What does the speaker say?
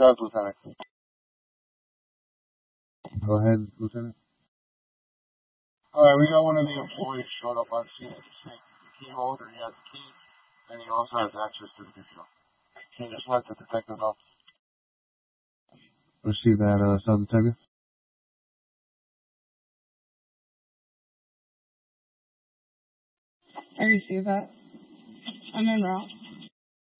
Sharp, Lieutenant. Go ahead, Lieutenant. Alright, we got one of the employees showed up on scene with the key holder. He has the key, and he also has access to the computer. Can you just let the detective know? Receive that, sub-detective. I received that. I'm en route.